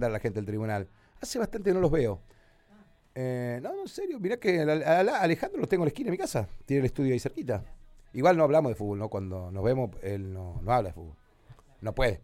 presentar a la gente del tribunal. Hace bastante que no los veo. No, en serio, mirá que Alejandro lo tengo en la esquina de mi casa. Tiene el estudio ahí cerquita. Igual no hablamos de fútbol, ¿no? Cuando nos vemos, él no habla de fútbol. No puede.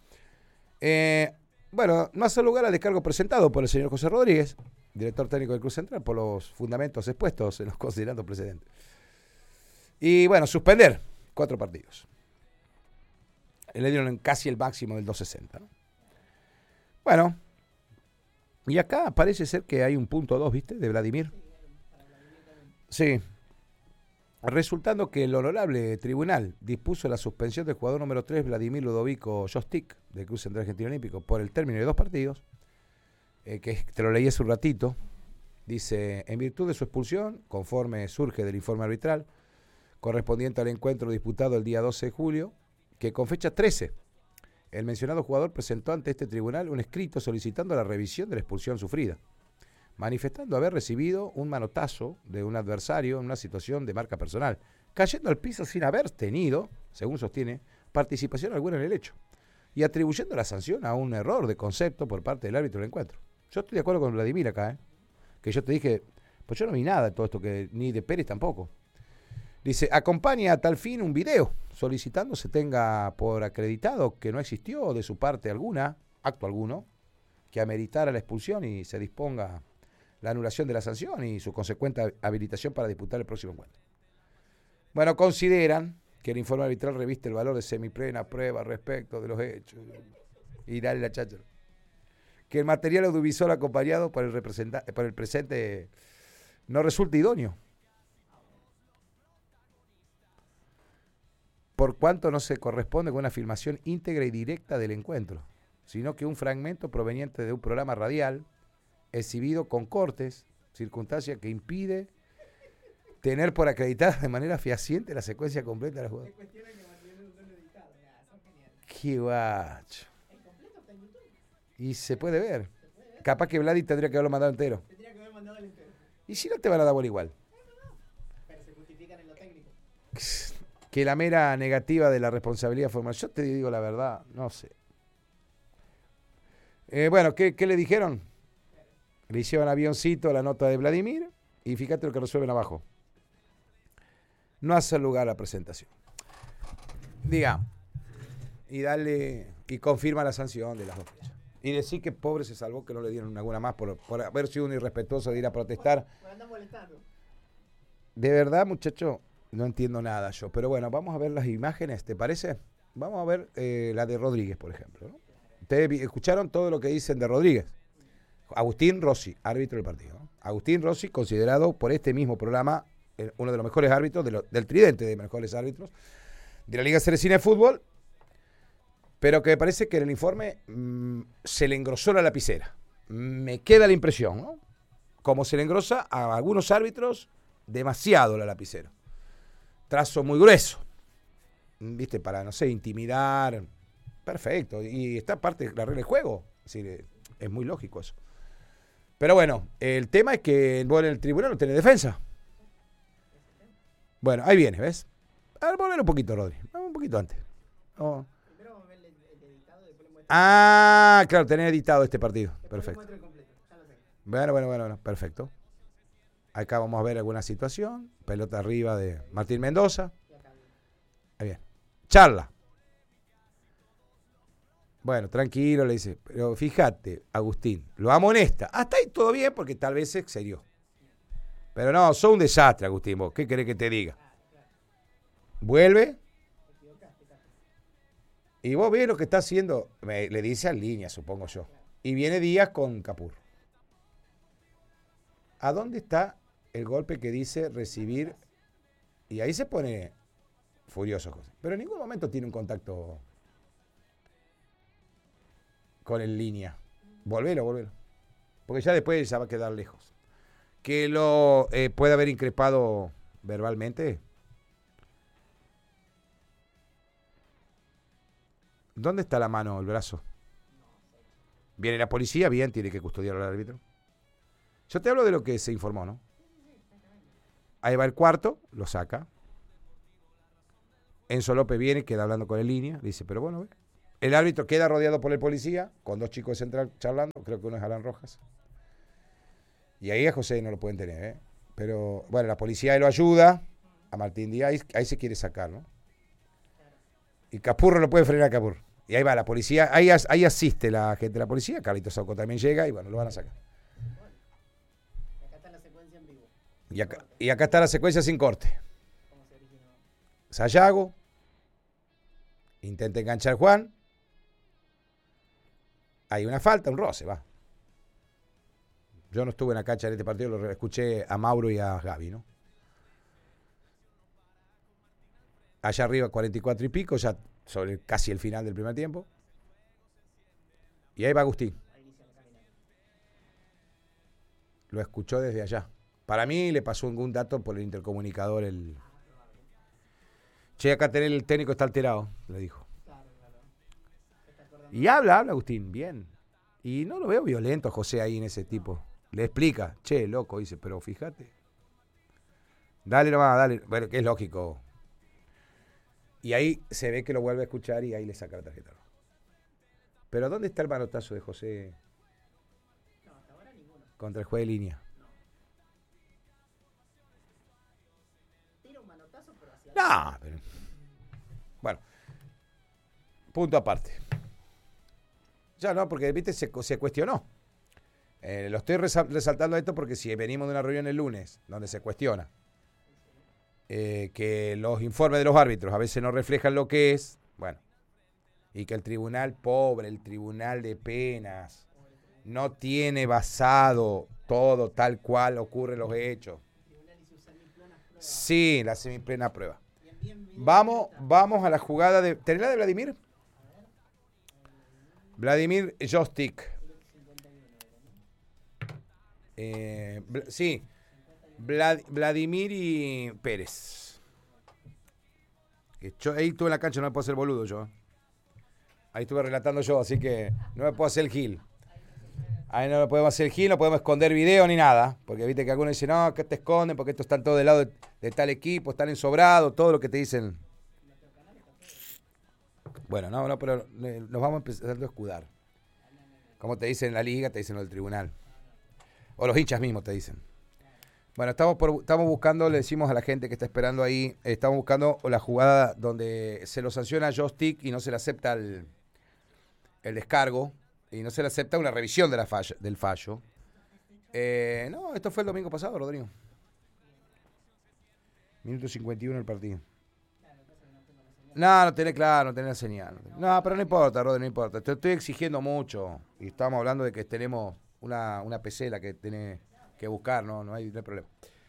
Bueno, no hace lugar al descargo presentado por el señor José Rodríguez, director técnico del Club Central, por los fundamentos expuestos en los considerandos precedentes. Y bueno, suspender 4 partidos. Le dieron casi el máximo del 260, ¿no? Bueno, y acá parece ser que hay un punto 2, ¿viste? De Vladimir. Sí. Resultando que el honorable tribunal dispuso la suspensión del jugador número 3, Vladimir Ludovico Jostic, del Club Central Argentino Olímpico, por el término de 2 partidos, que te lo leí hace un ratito. Dice, en virtud de su expulsión, conforme surge del informe arbitral, correspondiente al encuentro disputado el día 12 de julio, que con fecha 13, el mencionado jugador presentó ante este tribunal un escrito solicitando la revisión de la expulsión sufrida, manifestando haber recibido un manotazo de un adversario en una situación de marca personal, cayendo al piso sin haber tenido, según sostiene, participación alguna en el hecho, y atribuyendo la sanción a un error de concepto por parte del árbitro del encuentro. Yo estoy de acuerdo con Vladimir acá, que yo te dije, pues yo no vi nada de todo esto, ni de Pérez tampoco. Dice, acompaña a tal fin un video solicitando se tenga por acreditado que no existió de su parte alguna, acto alguno, que ameritara la expulsión y se disponga la anulación de la sanción y su consecuente habilitación para disputar el próximo encuentro. Bueno, consideran que el informe arbitral reviste el valor de semiplena prueba respecto de los hechos. Y dale la cháchara. Que el material audiovisual acompañado por el presente no resulta idóneo, por cuanto no se corresponde con una filmación íntegra y directa del encuentro, sino que un fragmento proveniente de un programa radial, exhibido con cortes, circunstancia que impide tener por acreditada de manera fehaciente la secuencia completa de la jugada. Qué guacho. Y se puede ver. Capaz que Vladi tendría que haberlo mandado entero. Y si no, te van a dar bola igual. Pero se justifican en lo técnico. Que la mera negativa de la responsabilidad formal. Yo te digo la verdad, no sé. Bueno, ¿qué le dijeron? Le hicieron avioncito a la nota de Vladimir y fíjate lo que resuelven abajo. No hacer lugar a la presentación. Diga, y confirma la sanción de las 2 fechas. Y decir que pobre se salvó, que no le dieron alguna más por haber sido un irrespetuoso de ir a protestar. De verdad, muchacho, no entiendo nada yo. Pero bueno, vamos a ver las imágenes, ¿te parece? Vamos a ver la de Rodríguez, por ejemplo, ¿no? Ustedes escucharon todo lo que dicen de Rodríguez. Agustín Rossi, árbitro del partido, ¿no? Agustín Rossi, considerado por este mismo programa uno de los mejores árbitros, del tridente de mejores árbitros de la Liga Ceresina de Fútbol, pero que me parece que en el informe se le engrosó la lapicera. Me queda la impresión, ¿no? Como se le engrosa a algunos árbitros demasiado la lapicera. Trazo muy grueso, ¿viste? Para, no sé, intimidar. Perfecto. Y esta parte de la regla de juego. Es decir, es muy lógico eso. Pero bueno, el tema es que vos en el tribunal no tenés defensa. Bueno, ahí viene, ¿ves? A ver, volver un poquito, Rodri. Vamos un poquito antes. Oh. Ah, claro, tenés editado este partido. Perfecto. Bueno, perfecto. Acá vamos a ver alguna situación. Pelota arriba de Martín Mendoza. Ahí bien. Charla. Bueno, tranquilo, le dice. Pero fíjate, Agustín, lo amonesta. Hasta ahí todo bien porque tal vez se excedió. Pero no, sos un desastre, Agustín, vos. ¿Qué querés que te diga? Vuelve. Y vos ves lo que está haciendo. Le dice a línea, supongo yo. Y viene Díaz con Capur. ¿A dónde está el golpe que dice recibir? Y ahí se pone furioso, José. Pero en ningún momento tiene un contacto con el línea. Volvelo. Porque ya después ya va a quedar lejos. Que lo puede haber increpado verbalmente. ¿Dónde está la mano, el brazo? Viene la policía, bien, tiene que custodiar al árbitro. Yo te hablo de lo que se informó, ¿no? Ahí va el cuarto, lo saca. Enzo López viene, queda hablando con el línea, le dice, pero bueno, El árbitro queda rodeado por el policía, con 2 chicos de Central charlando, creo que uno es Alan Rojas. Y ahí a José no lo pueden tener, ¿eh? Pero, bueno, la policía ahí lo ayuda, a Martín Díaz, ahí se quiere sacar, ¿no? Y Capurro no puede frenar a Capurro. Y ahí va la policía, ahí asiste la gente de la policía, Carlitos Sauco también llega y bueno, lo van a sacar. Y acá está la secuencia en vivo. Y acá está la secuencia sin corte. ¿Cómo se originó? Sayago, intenta enganchar Juan. Hay una falta, un roce, va. Yo no estuve en la cancha de este partido, lo escuché a Mauro y a Gaby, ¿no? Allá arriba 44 y pico, ya sobre casi el final del primer tiempo. Y ahí va Agustín. Lo escuchó desde allá. Para mí le pasó algún dato por el intercomunicador. Che, acá el técnico está alterado, le dijo. Y habla Agustín, bien. Y no lo veo violento José ahí en ese tipo. Le explica, che, loco, dice, pero fíjate. Dale nomás, dale. Bueno, que es lógico. Y ahí se ve que lo vuelve a escuchar y ahí le saca la tarjeta. Pero ¿dónde está el manotazo de José? No, hasta ahora ninguno. Contra el juez de línea. No. Tira un manotazo, pero hacia No, pero... Bueno. Punto aparte. Ya no, porque viste, se cuestionó. Lo estoy resaltando esto porque si venimos de una reunión el lunes donde se cuestiona que los informes de los árbitros a veces no reflejan lo que es, bueno, y que el tribunal pobre, el tribunal de penas, no tiene basado todo tal cual ocurren los hechos. Sí, la semiplena prueba. Vamos a la jugada de... ¿Tenés la de Vladimir? Vladimir Jostick. Sí, Vladimir y Pérez. Ahí estuve en la cancha, no me puedo hacer boludo yo. Ahí estuve relatando yo, así que no me puedo hacer el gil. Ahí no podemos hacer el gil, no podemos esconder video ni nada. Porque viste que algunos dicen, no, que te esconden, porque estos están todos del lado de tal equipo, están ensobrados, todo lo que te dicen. Bueno, no, pero nos vamos empezando a escudar. Como te dicen en la liga, te dicen lo del tribunal. O los hinchas mismos te dicen. Bueno, estamos buscando, le decimos a la gente que está esperando ahí, estamos buscando la jugada donde se lo sanciona a Jostick y no se le acepta el descargo y no se le acepta una revisión del fallo. No, esto fue el domingo pasado, Rodrigo. Minuto 51 del partido. No tenés la señal. No, pero no importa, Rodrigo, no importa. Te estoy exigiendo mucho y estamos hablando de que tenemos una PC la que tiene que buscar, no hay problema.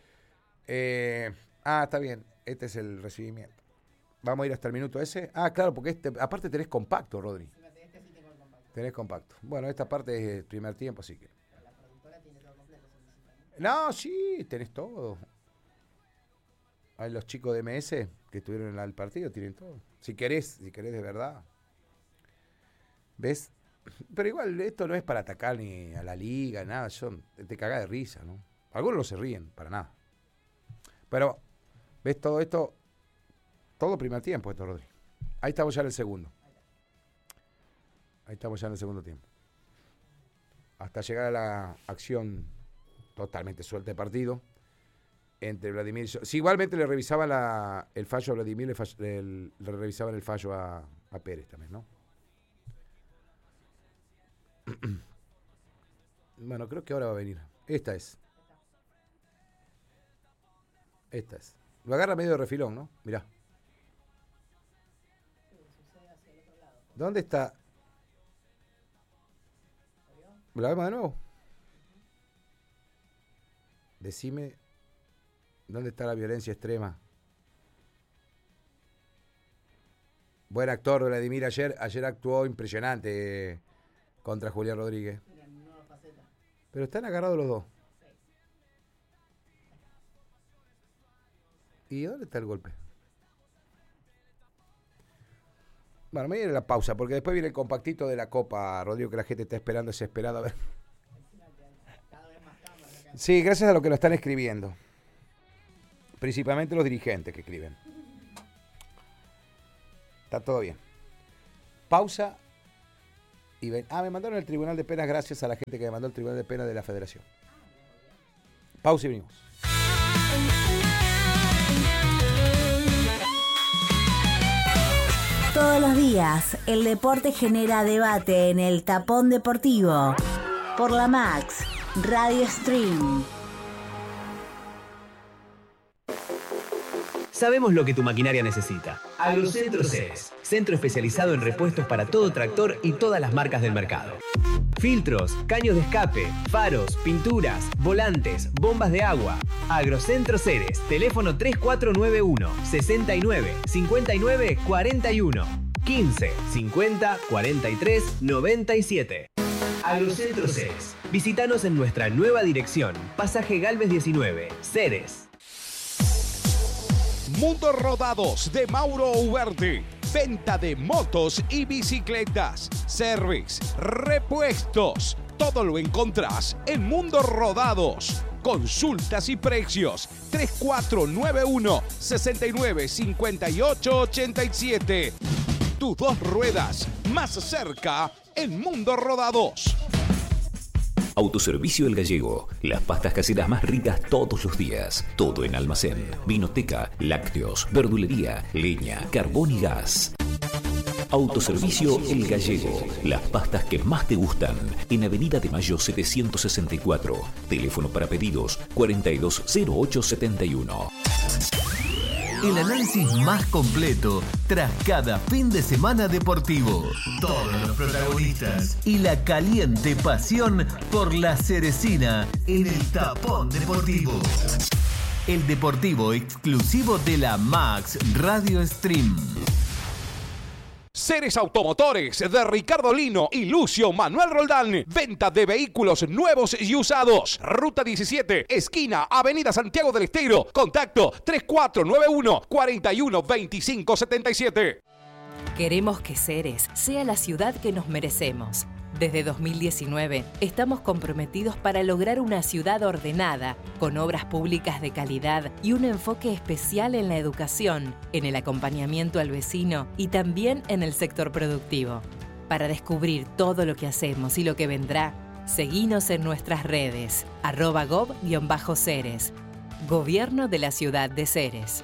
Está bien, este es el recibimiento. Vamos a ir hasta el minuto ese. Claro, porque aparte tenés compacto, Rodri. Este sí tengo el compacto. Tenés compacto. Bueno, esta parte es el primer tiempo, así que... Pero la productora tiene todo completo. ¿No? No, sí, tenés todo. Hay los chicos de MS que estuvieron en el partido, tienen todo. Si querés de verdad. ¿Ves? Pero igual esto no es para atacar ni a la liga, nada. Te cagás de risa, ¿no? Algunos no se ríen, para nada. Pero, ¿ves todo esto? Todo primer tiempo esto, Rodri. Ahí estamos ya en el segundo. Ahí estamos ya en el segundo tiempo. Hasta llegar a la acción totalmente suelta de partido entre Vladimir... Si igualmente le revisaban el fallo a Vladimir, le revisaban el fallo a Pérez también, ¿no? Bueno, creo que ahora va a venir. Esta es. Lo agarra medio de refilón, ¿no? Mirá. ¿Dónde está? ¿La vemos de nuevo? Decime, ¿dónde está la violencia extrema? Buen actor Vladimir ayer actuó impresionante contra Julián Rodríguez. Pero están agarrados los dos. ¿Y dónde está el golpe? Bueno, me viene la pausa, porque después viene el compactito de la Copa, Rodrigo, que la gente está esperando desesperada. A ver. Sí, gracias a lo que nos están escribiendo. Principalmente los dirigentes que escriben. Está todo bien. Pausa me mandaron el Tribunal de Penas gracias a la gente que me mandó el Tribunal de Penas de la Federación. Pausa y venimos. Todos los días, el deporte genera debate en el Tapón Deportivo. Por la Max, Radio Stream. Sabemos lo que tu maquinaria necesita. Agrocentro Ceres, centro especializado en repuestos para todo tractor y todas las marcas del mercado. Filtros, caños de escape, faros, pinturas, volantes, bombas de agua. Agrocentro Ceres, teléfono 3491 69 59 41 15 50 43 97. Agrocentro Ceres. Visítanos en nuestra nueva dirección, Pasaje Galvez 19, Ceres. Mundo Rodados de Mauro Uberti. Venta de motos y bicicletas. Service, repuestos. Todo lo encontrás en Mundo Rodados. Consultas y precios. 3491 69 58 87. Tus dos ruedas más cerca en Mundo Rodados. Autoservicio El Gallego. Las pastas caseras más ricas todos los días. Todo en almacén. Vinoteca, lácteos, verdulería, leña, carbón y gas. Autoservicio El Gallego. Las pastas que más te gustan. En Avenida de Mayo 764. Teléfono para pedidos 420871. El análisis más completo tras cada fin de semana deportivo. Todos los protagonistas y la caliente pasión por la cerecina en el Tapón Deportivo. El deportivo exclusivo de la Max Radio Stream. Ceres Automotores de Ricardo Lino y Lucio Manuel Roldán. Venta de vehículos nuevos y usados. Ruta 17, esquina Avenida Santiago del Estero. Contacto 3491 41 25 77. Queremos que Ceres sea la ciudad que nos merecemos. Desde 2019 estamos comprometidos para lograr una ciudad ordenada, con obras públicas de calidad y un enfoque especial en la educación, en el acompañamiento al vecino y también en el sector productivo. Para descubrir todo lo que hacemos y lo que vendrá, seguinos en nuestras redes, @gov_Ceres. Gobierno de la Ciudad de Ceres.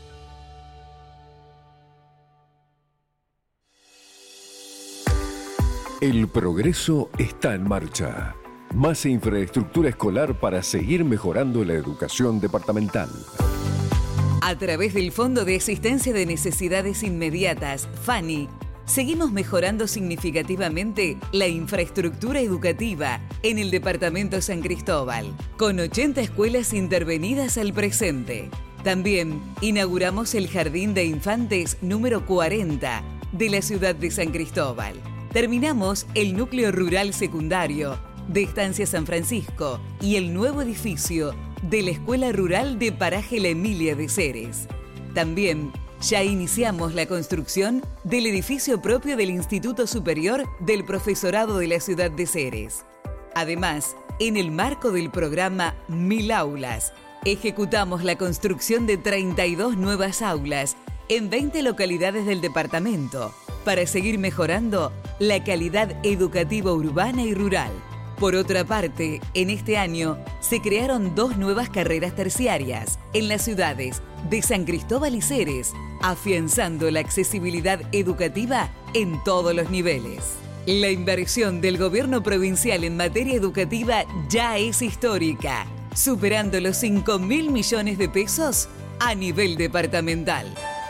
El progreso está en marcha. Más infraestructura escolar para seguir mejorando la educación departamental. A través del Fondo de Asistencia de Necesidades Inmediatas, FANI, seguimos mejorando significativamente la infraestructura educativa en el departamento San Cristóbal, con 80 escuelas intervenidas al presente. También inauguramos el Jardín de Infantes número 40 de la ciudad de San Cristóbal. Terminamos el núcleo rural secundario de Estancia San Francisco y el nuevo edificio de la Escuela Rural de Paraje La Emilia de Ceres. También ya iniciamos la construcción del edificio propio del Instituto Superior del Profesorado de la ciudad de Ceres. Además, en el marco del programa 1000 Aulas, ejecutamos la construcción de 32 nuevas aulas en 20 localidades del departamento, para seguir mejorando la calidad educativa urbana y rural. Por otra parte, en este año se crearon 2 nuevas carreras terciarias en las ciudades de San Cristóbal y Ceres, afianzando la accesibilidad educativa en todos los niveles. La inversión del gobierno provincial en materia educativa ya es histórica, superando los 5.000 millones de pesos a nivel departamental.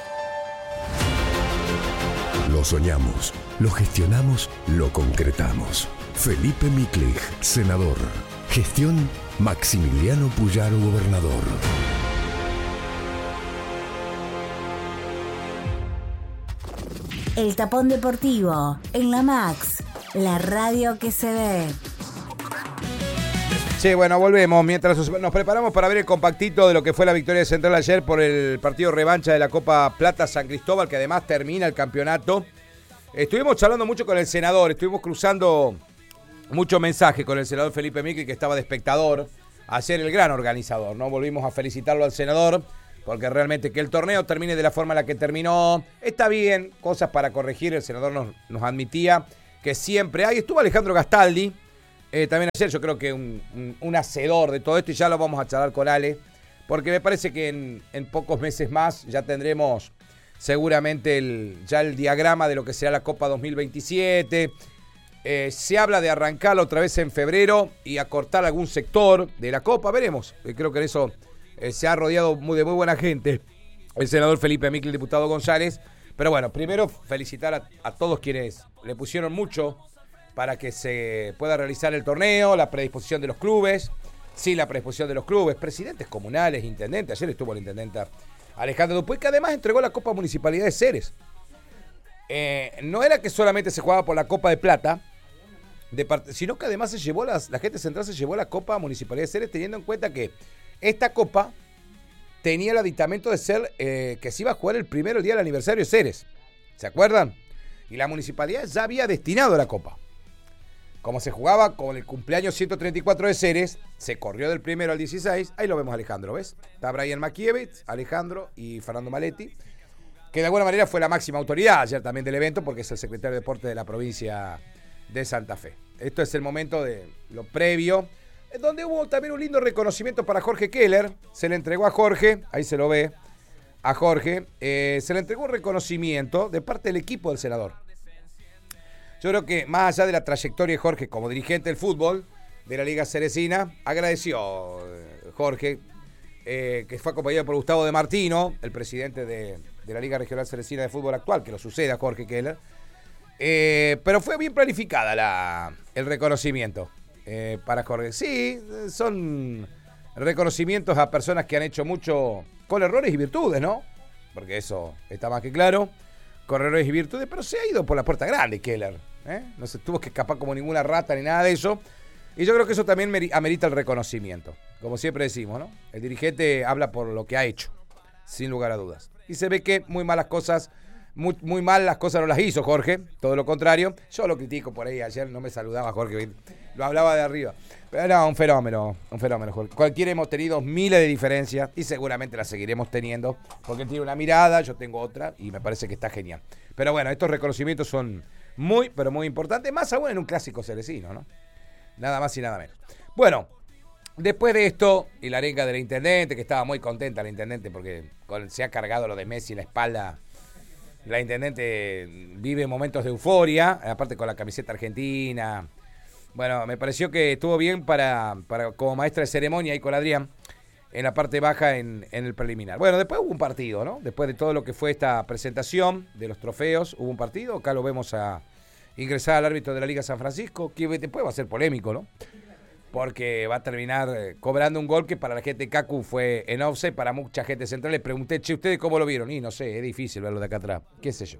Lo soñamos, lo gestionamos, lo concretamos. Felipe Miklich, senador. Gestión Maximiliano Puyaro, gobernador. El Tapón Deportivo, en la Max, la radio que se ve. Sí, bueno, volvemos. Mientras nos preparamos para ver el compactito de lo que fue la victoria de Central ayer por el partido revancha de la Copa Plata San Cristóbal, que además termina el campeonato. Estuvimos charlando mucho con el senador, estuvimos cruzando mucho mensaje con el senador Felipe Miklich, que estaba de espectador, ayer el gran organizador, ¿no? Volvimos a felicitarlo al senador, porque realmente que el torneo termine de la forma en la que terminó, está bien, cosas para corregir, el senador nos admitía que siempre hay. Estuvo Alejandro Gastaldi, también ayer, yo creo que un hacedor de todo esto, y ya lo vamos a charlar con Ale, porque me parece que en pocos meses más ya tendremos seguramente el diagrama de lo que será la Copa 2027. Se habla de arrancarla otra vez en febrero y acortar algún sector de la Copa, veremos. Creo que en eso se ha rodeado de muy buena gente el senador Felipe Micle, el diputado González. Pero bueno, primero felicitar a todos quienes le pusieron mucho para que se pueda realizar el torneo, la predisposición de los clubes, presidentes comunales, intendentes. Ayer estuvo la intendenta Alejandra Dupuy, que además entregó la Copa Municipalidad de Ceres. No era que solamente se jugaba por la Copa de Plata, sino que además se llevó la gente central se llevó la Copa Municipalidad de Ceres, teniendo en cuenta que esta Copa tenía el aditamento de ser que se iba a jugar el primero día del aniversario de Ceres. ¿Se acuerdan? Y la municipalidad ya había destinado la Copa. Como se jugaba con el cumpleaños 134 de Ceres, se corrió del 1 al 16. Ahí lo vemos Alejandro, ¿ves? Está Brian Makiewicz, Alejandro y Fernando Maletti, que de alguna manera fue la máxima autoridad ayer también del evento, porque es el secretario de Deportes de la provincia de Santa Fe. Esto es el momento de lo previo, donde hubo también un lindo reconocimiento para Jorge Keller. Se le entregó a Jorge, ahí se lo ve, a Jorge, se le entregó un reconocimiento de parte del equipo del senador. Yo creo que más allá de la trayectoria de Jorge como dirigente del fútbol de la Liga Ceresina, agradeció Jorge, que fue acompañado por Gustavo de Martino, el presidente de la Liga Regional Ceresina de Fútbol actual, que lo sucede a Jorge Keller. Pero fue bien planificada el reconocimiento para Jorge. Sí, son reconocimientos a personas que han hecho mucho con errores y virtudes, ¿no? Porque eso está más que claro, con errores y virtudes, pero se ha ido por la puerta grande Keller, no se tuvo que escapar como ninguna rata ni nada de eso, y yo creo que eso también amerita el reconocimiento, como siempre decimos, ¿no? El dirigente habla por lo que ha hecho, sin lugar a dudas, y se ve que muy mal las cosas no las hizo Jorge, todo lo contrario. Yo lo critico por ahí, ayer no me saludaba Jorge, lo hablaba de arriba, pero era un fenómeno Jorge. Cualquiera hemos tenido miles de diferencias y seguramente las seguiremos teniendo, porque él tiene una mirada, yo tengo otra, y me parece que está genial. Pero bueno, estos reconocimientos son muy, pero muy importantes, más aún en un clásico ceresino, ¿no? Nada más y nada menos. Bueno, después de esto, y la arenga de la intendente, que estaba muy contenta la intendente porque se ha cargado lo de Messi en la espalda. La intendente vive momentos de euforia, aparte con la camiseta argentina. Bueno, me pareció que estuvo bien para como maestra de ceremonia ahí con Adrián, en la parte baja en el preliminar. Bueno, después hubo un partido, ¿no? Después de todo lo que fue esta presentación de los trofeos, hubo un partido. Acá lo vemos a ingresar al árbitro de la Liga San Francisco, que después va a ser polémico, ¿no? Porque va a terminar cobrando un gol que para la gente de Cacu fue en offside, para mucha gente central. Le pregunté, che, ¿ustedes cómo lo vieron? Y no sé, es difícil verlo de acá atrás, qué sé yo.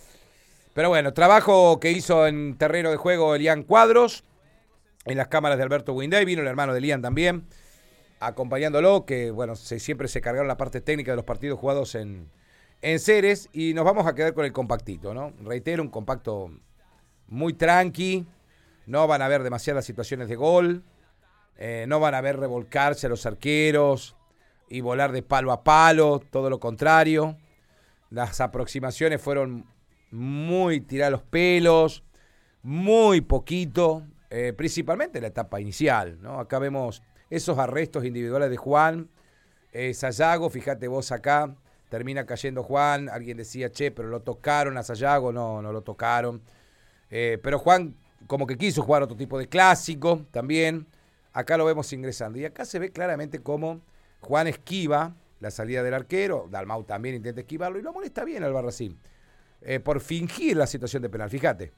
Pero bueno, trabajo que hizo en terreno de juego Elian Cuadros, en las cámaras de Alberto Winday, vino el hermano de Elian también, acompañándolo, que bueno, siempre se cargaron la parte técnica de los partidos jugados en Ceres, y nos vamos a quedar con el compactito, ¿no? Reitero, un compacto muy tranqui, no van a haber demasiadas situaciones de gol, no van a ver revolcarse a los arqueros y volar de palo a palo, todo lo contrario. Las aproximaciones fueron muy tirar los pelos, muy poquito, principalmente en la etapa inicial, ¿no? Acá vemos esos arrestos individuales de Juan, Sayago, fíjate vos acá, termina cayendo Juan, alguien decía, che, pero lo tocaron a Sayago, no lo tocaron, pero Juan como que quiso jugar otro tipo de clásico también. Acá lo vemos ingresando. Y acá se ve claramente cómo Juan esquiva la salida del arquero. Dalmau también intenta esquivarlo y lo molesta bien Albarracín. Por fingir la situación de penal. Fíjate.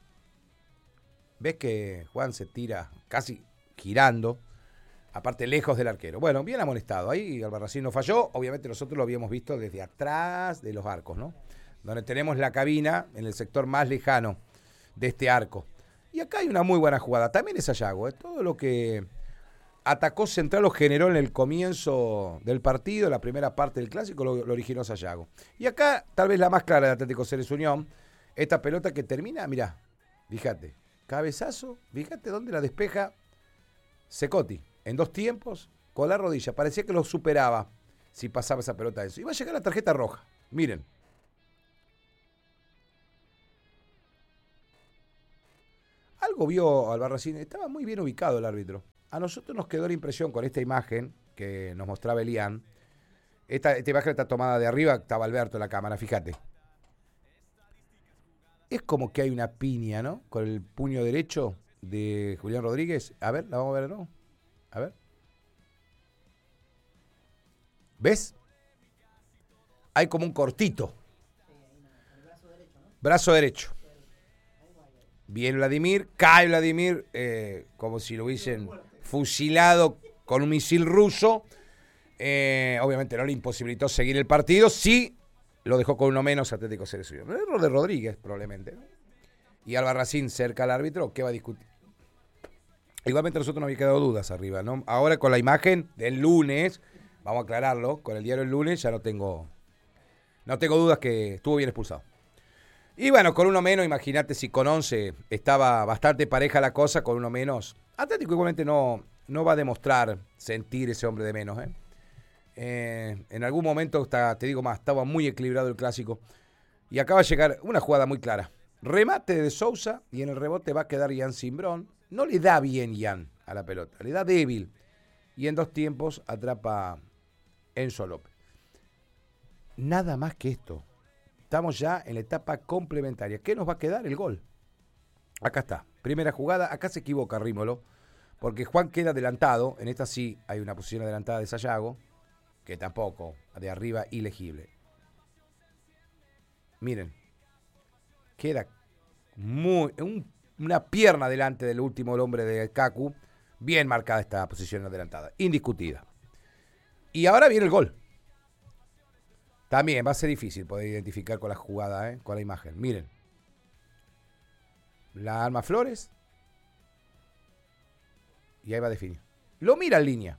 ¿Ves que Juan se tira casi girando? Aparte lejos del arquero. Bueno, bien amonestado. Ahí Albarracín no falló. Obviamente nosotros lo habíamos visto desde atrás de los arcos, ¿no? Donde tenemos la cabina en el sector más lejano de este arco. Y acá hay una muy buena jugada. También es Sayago. Todo lo que atacó Central o generó en el comienzo del partido, la primera parte del clásico, lo originó Sayago. Y acá, tal vez la más clara de Atlético Ceres Unión, esta pelota que termina, mirá, fíjate, cabezazo, fíjate dónde la despeja Cecotti, en 2 tiempos, con la rodilla, parecía que lo superaba si pasaba esa pelota a eso. Iba a llegar la tarjeta roja, miren. algo vio Albarracín, estaba muy bien ubicado el árbitro. A nosotros nos quedó la impresión con esta imagen que nos mostraba Elian. Esta imagen está tomada de arriba, estaba Alberto en la cámara, fíjate. Es como que hay una piña, ¿no? Con el puño derecho de Julián Rodríguez. A ver, la vamos a ver, ¿no? A ver. ¿Ves? Hay como un cortito. Brazo derecho. Bien Vladimir, cae Vladimir, como si lo hubiesen fusilado con un misil ruso. Obviamente no le imposibilitó seguir el partido, sí lo dejó con uno menos Atlético Ceres. El error de Rodríguez, probablemente, ¿no? Y Albarracín cerca al árbitro, ¿qué va a discutir? Igualmente nosotros no había quedado dudas arriba, ¿no? Ahora con la imagen del lunes, vamos a aclararlo, con el diario del lunes ya no tengo dudas que estuvo bien expulsado. Y bueno, con uno menos, imagínate si con 11 estaba bastante pareja la cosa, con uno menos. Atlético igualmente no va a demostrar sentir ese hombre de menos. En algún momento, te digo más, estaba muy equilibrado el clásico. Y acaba de llegar una jugada muy clara. Remate de Sousa y en el rebote va a quedar Ian Cimbrón. No le da bien Ian a la pelota, le da débil. Y en 2 tiempos atrapa Enzo López. Nada más que esto. Estamos ya en la etapa complementaria. ¿Qué nos va a quedar? El gol. Acá está. Primera jugada. Acá se equivoca Rímolo. Porque Juan queda adelantado. En esta sí hay una posición adelantada de Sayago. Que tampoco. De arriba ilegible. Miren. Queda una pierna delante del último hombre de Kaku. Bien marcada esta posición adelantada. Indiscutida. Y ahora viene el gol. También va a ser difícil poder identificar con la jugada, con la imagen. Miren. La arma Flores. Y ahí va a definir. Lo mira en línea.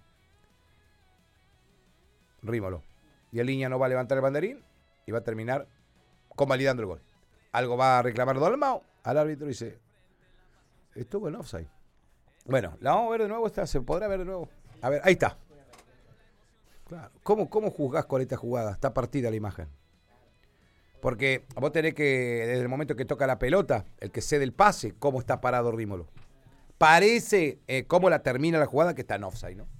Rímolo. Y en línea no va a levantar el banderín. Y va a terminar convalidando el gol. Algo va a reclamar Dalmau al árbitro y dice: estuvo en offside. Bueno, la vamos a ver de nuevo. ¿Se podrá ver de nuevo? A ver, ahí está. Claro. ¿Cómo juzgás con esta jugada? Está partida la imagen. Porque vos tenés que, desde el momento que toca la pelota, el que cede el pase, cómo está parado Rímolo. Parece cómo la termina la jugada, que está en offside, ¿no?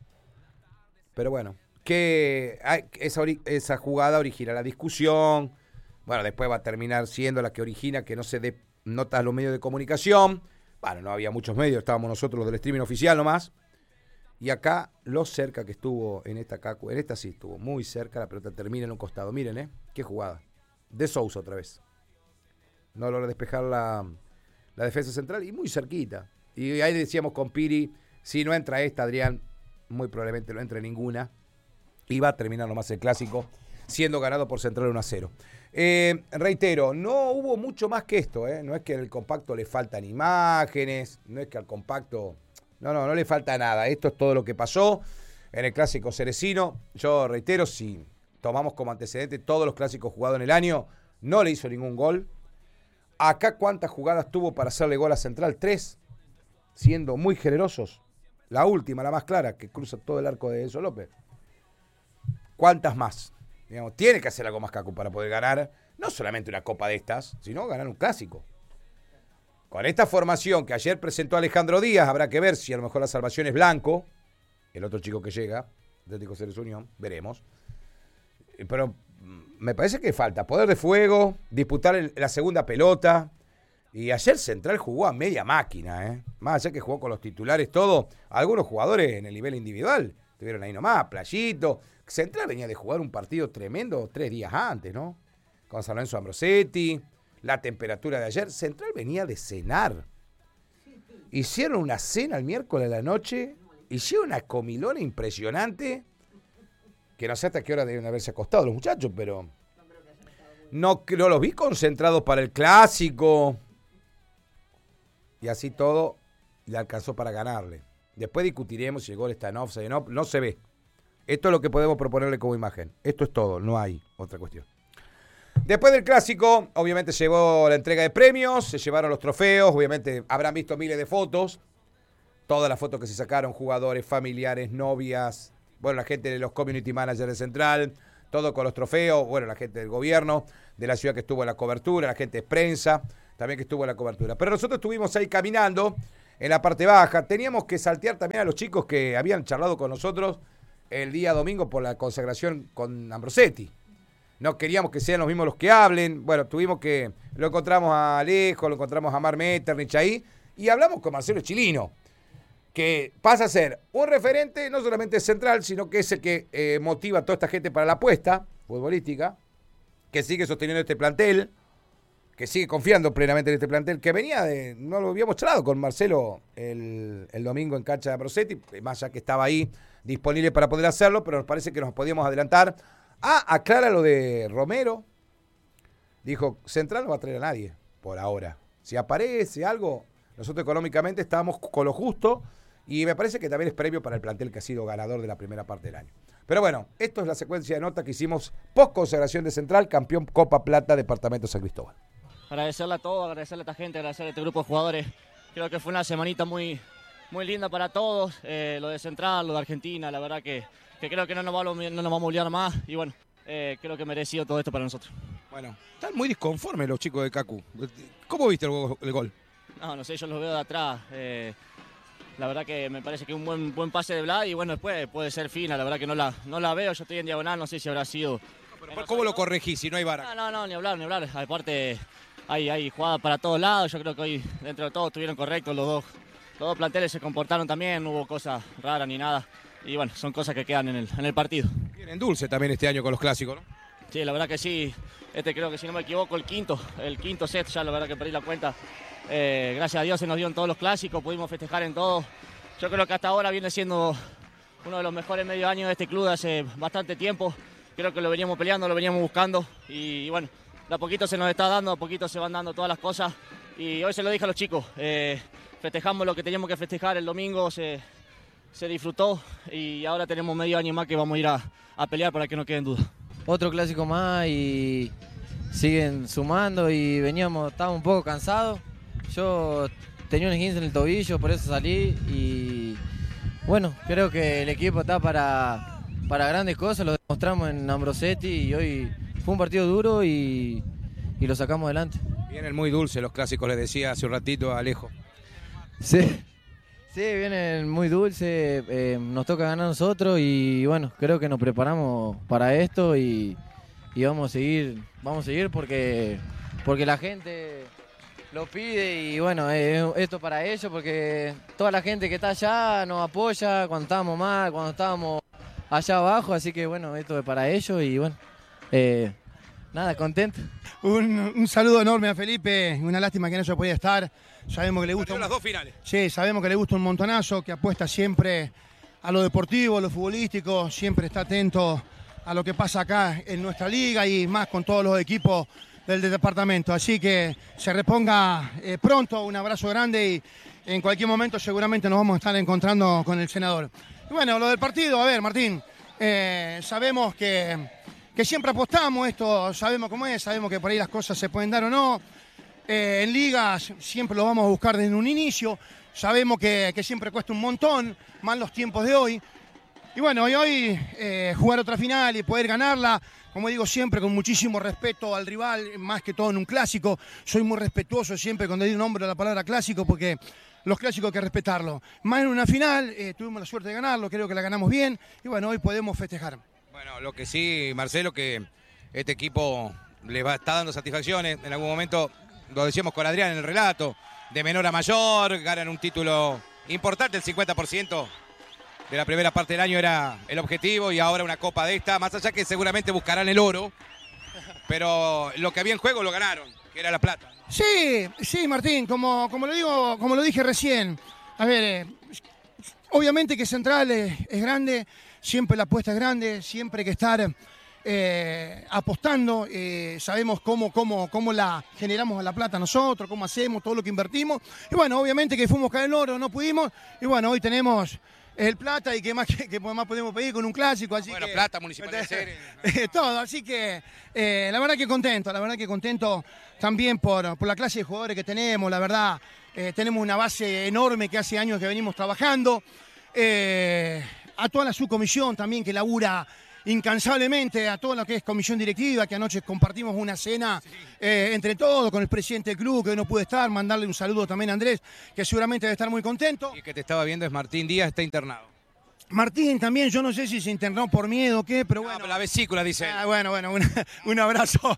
Pero bueno, que esa jugada origina la discusión. Bueno, después va a terminar siendo la que origina que no se dé notas a los medios de comunicación. Bueno, no había muchos medios, estábamos nosotros los del streaming oficial nomás. Y acá, lo cerca que estuvo en esta Kaku, en esta sí estuvo muy cerca, la pelota termina en un costado. Miren, qué jugada. De Sousa otra vez. No logra despejar la defensa central y muy cerquita. Y ahí decíamos con Piri, si no entra esta, Adrián, muy probablemente no entre ninguna. Y va a terminar nomás el clásico, siendo ganado por Central 1-0. Reitero, no hubo mucho más que esto, no es que en el compacto le faltan imágenes, no es que al compacto... No le falta nada. Esto es todo lo que pasó en el clásico ceresino. Yo reitero, si tomamos como antecedente todos los clásicos jugados en el año, no le hizo ningún gol. Acá, ¿cuántas jugadas tuvo para hacerle gol a Central? 3, siendo muy generosos. La última, la más clara, que cruza todo el arco de Enzo López. ¿Cuántas más? Digamos, tiene que hacer algo más, Kaku, para poder ganar, no solamente una copa de estas, sino ganar un clásico. Con esta formación que ayer presentó Alejandro Díaz, habrá que ver si a lo mejor la salvación es Blanco, el otro chico que llega, Atlético Ceres Unión, veremos. Pero me parece que falta poder de fuego, disputar la segunda pelota. Y ayer Central jugó a media máquina, Más allá que jugó con los titulares todo, algunos jugadores en el nivel individual estuvieron ahí nomás, Playito. Central venía de jugar un partido tremendo 3 días antes, ¿no? Con San Lorenzo Ambrosetti. La temperatura de ayer, Central venía de cenar. Hicieron una cena el miércoles a la noche, hicieron una comilona impresionante, que no sé hasta qué hora deben haberse acostado los muchachos, pero no los vi concentrados para el clásico. Y así todo le alcanzó para ganarle. Después discutiremos si el gol está en offside o no se ve. Esto es lo que podemos proponerle como imagen. Esto es todo, no hay otra cuestión. Después del clásico, obviamente llegó la entrega de premios, se llevaron los trofeos, obviamente habrán visto miles de fotos, todas las fotos que se sacaron, jugadores, familiares, novias, bueno, la gente de los community managers de Central, todo con los trofeos, bueno, la gente del gobierno, de la ciudad que estuvo en la cobertura, la gente de prensa, también que estuvo en la cobertura. Pero nosotros estuvimos ahí caminando en la parte baja. Teníamos que saltear también a los chicos que habían charlado con nosotros el día domingo por la consagración con Ambrosetti. No queríamos que sean los mismos los que hablen. Bueno, lo encontramos a Alejo, lo encontramos a Mar Metternich ahí, y hablamos con Marcelo Chilino, que pasa a ser un referente no solamente central, sino que es el que motiva a toda esta gente para la apuesta futbolística, que sigue sosteniendo este plantel, que sigue confiando plenamente en este plantel, que no lo habíamos charlado con Marcelo el domingo en cancha de Ambrosetti, más allá que estaba ahí disponible para poder hacerlo, pero nos parece que nos podíamos adelantar. Aclara lo de Romero. Dijo, Central no va a traer a nadie, por ahora. Si aparece algo, nosotros económicamente estamos con lo justo, y me parece que también es premio para el plantel que ha sido ganador de la primera parte del año. Pero bueno, esto es la secuencia de notas que hicimos post-consagración de Central, campeón Copa Plata, Departamento San Cristóbal. Agradecerle a todos, agradecerle a esta gente, agradecerle a este grupo de jugadores. Creo que fue una semanita muy linda para todos. Lo de Central, lo de Argentina, la verdad que creo que no nos vamos a olvidar más. Y bueno, creo que merecido todo esto para nosotros. Bueno, están muy disconformes los chicos de Cacu. ¿Cómo viste el gol? No sé, yo los veo de atrás. La verdad que me parece que un buen pase de Vlad, y bueno, después puede ser fina. La verdad que no la veo, yo estoy en diagonal, no sé si habrá sido. Pero ¿cómo lo corregís si no hay vara? No, ni hablar. Aparte, hay jugadas para todos lados. Yo creo que hoy, dentro de todo, estuvieron correctos. Los dos planteles se comportaron también, no hubo cosas raras ni nada. Y bueno, son cosas que quedan en el partido. Vienen dulce también este año con los clásicos, ¿no? Sí, la verdad que sí. Creo que, si no me equivoco, el quinto set, ya la verdad que perdí la cuenta. Gracias a Dios se nos dio en todos los clásicos, pudimos festejar en todos. Yo creo que hasta ahora viene siendo uno de los mejores medio años de este club de hace bastante tiempo. Creo que lo veníamos peleando, lo veníamos buscando, y bueno, de a poquito se nos está dando, de a poquito se van dando todas las cosas, y hoy se lo dije a los chicos, festejamos lo que teníamos que festejar el domingo, se disfrutó, y ahora tenemos medio año más que vamos a ir a pelear para que no queden dudas. Otro clásico más y siguen sumando, y estábamos un poco cansados. Yo tenía un esguince en el tobillo, por eso salí, y bueno, creo que el equipo está para grandes cosas, lo demostramos en Ambrosetti, y hoy fue un partido duro y lo sacamos adelante. Vienen muy dulces los clásicos, les decía hace un ratito a Alejo. Sí, vienen muy dulces, nos toca ganar nosotros, y bueno, creo que nos preparamos para esto, y vamos a seguir porque la gente lo pide, y bueno, esto para ellos, porque toda la gente que está allá nos apoya cuando estábamos mal, cuando estábamos allá abajo, así que bueno, esto es para ellos, y bueno, nada, contento. Un saludo enorme a Felipe, una lástima que no se podía estar, sabemos que le gusta... las dos finales. Sí, sabemos que le gusta un montonazo, que apuesta siempre a lo deportivo, a lo futbolístico, siempre está atento a lo que pasa acá en nuestra liga, y más con todos los equipos del departamento, así que se reponga pronto, un abrazo grande, y en cualquier momento seguramente nos vamos a estar encontrando con el senador. Y bueno, lo del partido, a ver, Martín, sabemos que siempre apostamos esto, sabemos cómo es, sabemos que por ahí las cosas se pueden dar o no, en ligas siempre lo vamos a buscar desde un inicio, sabemos que siempre cuesta un montón, más los tiempos de hoy, y bueno, hoy jugar otra final y poder ganarla, como digo siempre, con muchísimo respeto al rival, más que todo en un clásico. Soy muy respetuoso siempre cuando doy nombre a la palabra clásico, porque los clásicos hay que respetarlo. Más en una final, tuvimos la suerte de ganarlo, creo que la ganamos bien, y bueno, hoy podemos festejar. Bueno, lo que sí, Marcelo, que este equipo está dando satisfacciones. En algún momento, lo decíamos con Adrián en el relato, de menor a mayor, ganan un título importante, el 50%. De la primera parte del año era el objetivo, y ahora una copa de esta, más allá que seguramente buscarán el oro, pero lo que había en juego lo ganaron, que era la plata. Sí, Martín, como lo dije recién, a ver, obviamente que Central es grande, siempre la apuesta es grande, siempre hay que estar apostando, sabemos cómo la generamos a la plata nosotros, cómo hacemos, todo lo que invertimos, y bueno, obviamente que fuimos a buscar el oro, no pudimos, y bueno, hoy tenemos el plata, y qué más podemos pedir con un clásico, así bueno, que, plata, Municipal de Ceres. todo, así que la verdad que contento también por la clase de jugadores que tenemos, la verdad, tenemos una base enorme que hace años que venimos trabajando, a toda la subcomisión también que labura incansablemente a toda la que es comisión directiva, que anoche compartimos una cena entre todos con el presidente del club, que hoy no pude estar, mandarle un saludo también a Andrés, que seguramente debe estar muy contento. Y que te estaba viendo es Martín Díaz, está internado. Martín también, yo no sé si se internó por miedo o qué, pero bueno. No, la vesícula, dice él. Bueno, un abrazo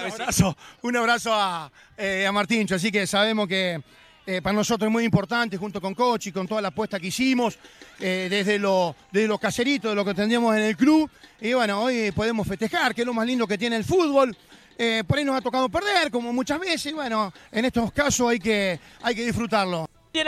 a Martíncho, así que sabemos que para nosotros es muy importante, junto con Cochi, con toda la apuesta que hicimos, desde los caseritos, de lo que tendríamos en el club, y bueno, hoy podemos festejar, que es lo más lindo que tiene el fútbol. Por ahí nos ha tocado perder, como muchas veces, y bueno, en estos casos hay que disfrutarlo.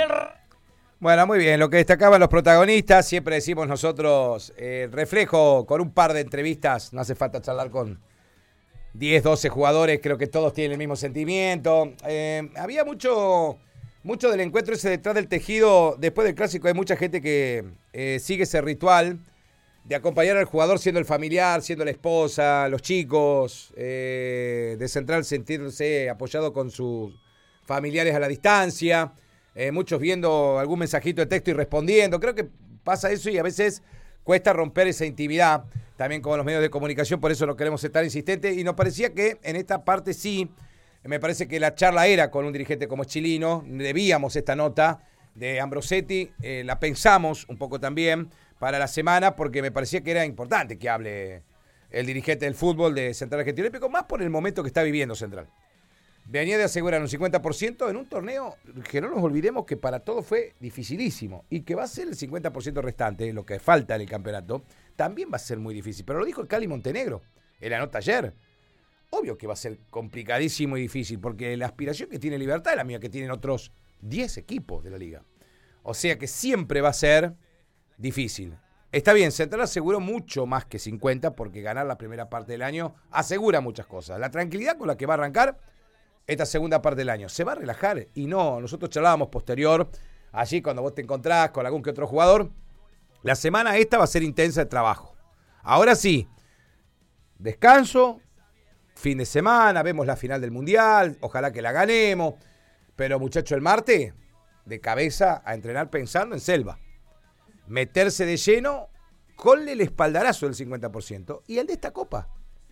Bueno, muy bien, lo que destacaban los protagonistas, siempre decimos nosotros, reflejo con un par de entrevistas, no hace falta charlar con 10, 12 jugadores, creo que todos tienen el mismo sentimiento. Había mucho del encuentro ese detrás del tejido, después del clásico hay mucha gente que sigue ese ritual de acompañar al jugador siendo el familiar, siendo la esposa, los chicos, de Central sentirse apoyado con sus familiares a la distancia, muchos viendo algún mensajito de texto y respondiendo. Creo que pasa eso y a veces cuesta romper esa intimidad también con los medios de comunicación, por eso no queremos estar insistentes y nos parecía que en esta parte sí. Me parece que la charla era con un dirigente como Chilino, debíamos esta nota de Ambrosetti, la pensamos un poco también para la semana porque me parecía que era importante que hable el dirigente del fútbol de Central Argentino Olímpico, más por el momento que está viviendo Central. Venía de asegurar un 50% en un torneo que no nos olvidemos que para todos fue dificilísimo y que va a ser el 50% restante, lo que falta en el campeonato, también va a ser muy difícil. Pero lo dijo el Cali Montenegro en la nota ayer. Obvio que va a ser complicadísimo y difícil, porque la aspiración que tiene Libertad es la misma que tienen otros 10 equipos de la liga. O sea que siempre va a ser difícil. Está bien, Central aseguró mucho más que 50, porque ganar la primera parte del año asegura muchas cosas. La tranquilidad con la que va a arrancar esta segunda parte del año. Se va a relajar y no, nosotros charlábamos posterior, allí cuando vos te encontrás con algún que otro jugador, la semana esta va a ser intensa de trabajo. Ahora sí, descanso, fin de semana, vemos la final del Mundial, ojalá que la ganemos, pero muchacho, el martes, de cabeza a entrenar pensando en Selva. Meterse de lleno con el espaldarazo del 50% y el de esta Copa.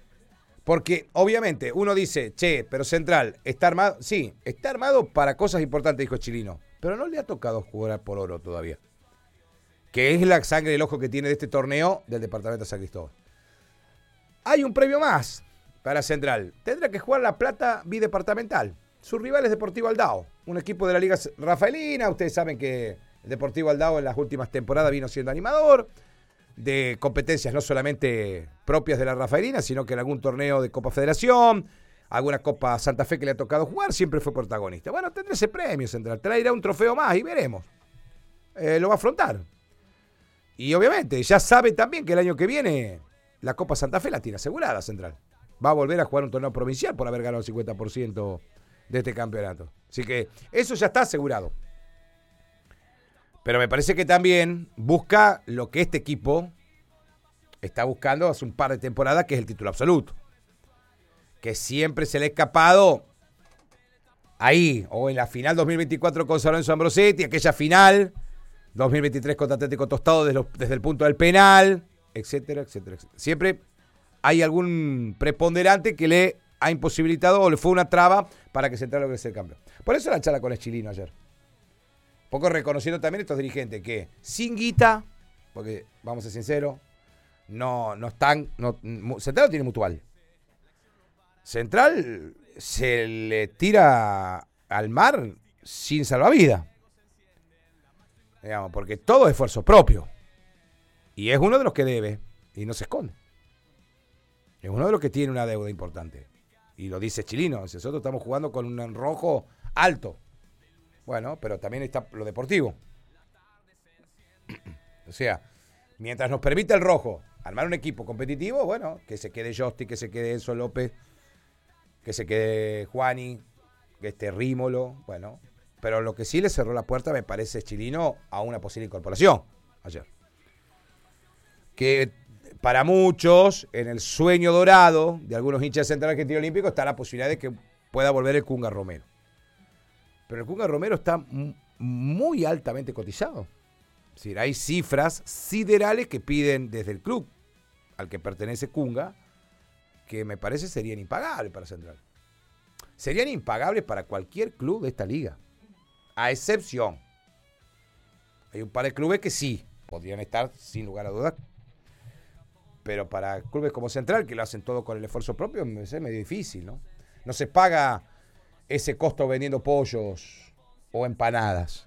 Porque obviamente uno dice, che, pero Central, ¿está armado? Sí, está armado para cosas importantes, dijo Chilino, pero no le ha tocado jugar por oro todavía. Que es la sangre del ojo que tiene de este torneo del departamento de San Cristóbal. Hay un premio más para Central. Tendrá que jugar la Plata bidepartamental. Su rival es Deportivo Aldao, un equipo de la Liga Rafaelina. Ustedes saben que el Deportivo Aldao en las últimas temporadas vino siendo animador de competencias no solamente propias de la Rafaelina, sino que en algún torneo de Copa Federación, alguna Copa Santa Fe que le ha tocado jugar, siempre fue protagonista. Bueno, tendrá ese premio Central, traerá un trofeo más y veremos. Lo va a afrontar. Y obviamente ya sabe también que el año que viene la Copa Santa Fe la tiene asegurada Central. Va a volver a jugar un torneo provincial por haber ganado el 50% de este campeonato. Así que eso ya está asegurado. Pero me parece que también busca lo que este equipo está buscando hace un par de temporadas, que es el título absoluto. Que siempre se le ha escapado ahí, o en la final 2024 con San Lorenzo Ambrosetti, aquella final 2023 contra Atlético Tostado desde el punto del penal, etcétera, etcétera, etcétera. Siempre hay algún preponderante que le ha imposibilitado o le fue una traba para que Central logre ser campeón. Por eso la charla con el Chilino ayer. Poco reconociendo también estos dirigentes que sin guita, porque vamos a ser sinceros, no están, Central no tiene mutual. Central se le tira al mar sin salvavidas. Digamos, porque todo es esfuerzo propio. Y es uno de los que debe y no se esconde. Es uno de los que tiene una deuda importante. Y lo dice Chilino, nosotros estamos jugando con un rojo alto. Bueno, pero también está lo deportivo. O sea, mientras nos permite el rojo armar un equipo competitivo, bueno, que se quede Josti, que se quede Enzo López, que se quede Juani, que esté Rímolo, bueno. Pero lo que sí le cerró la puerta, me parece, Chilino, a una posible incorporación ayer. Que para muchos, en el sueño dorado de algunos hinchas de Central Argentino Olímpico, está la posibilidad de que pueda volver el Cunga Romero. Pero el Cunga Romero está muy altamente cotizado. Es decir, hay cifras siderales que piden desde el club al que pertenece Kunga, que me parece serían impagables para Central. Serían impagables para cualquier club de esta liga, a excepción. Hay un par de clubes que sí, podrían estar sin lugar a dudas, pero para clubes como Central, que lo hacen todo con el esfuerzo propio, me parece medio difícil, ¿no? No se paga ese costo vendiendo pollos o empanadas.